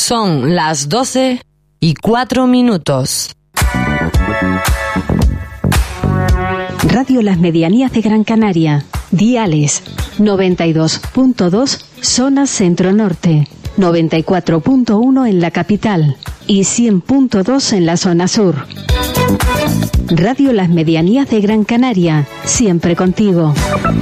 Son las 12:04. Radio Las Medianías de Gran Canaria. Diales 92.2 zona centro-norte, 94.1 en la capital y 100.2 en la zona sur. Radio Las Medianías de Gran Canaria, siempre contigo.